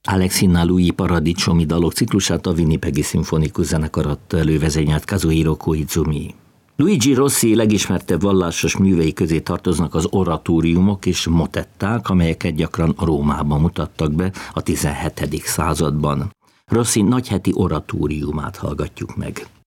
Alexina Louis paradicsomi dalok ciklusát a Winnipegi Szimfonikus Zenekar adta elő, vezényelt Kazuhiro Koizumi. Luigi Rossi legismertebb vallásos művei közé tartoznak az oratóriumok és motetták, amelyeket gyakran Rómában mutattak be a 17. században. Rossi nagyheti oratóriumát hallgatjuk meg.